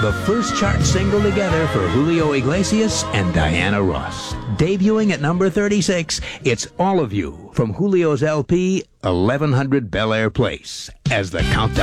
the first chart single together for Julio Iglesias and Diana Ross. Debuting at number 36, it's All of You from Julio's LP, 1100 Bel Air Place, as the countdown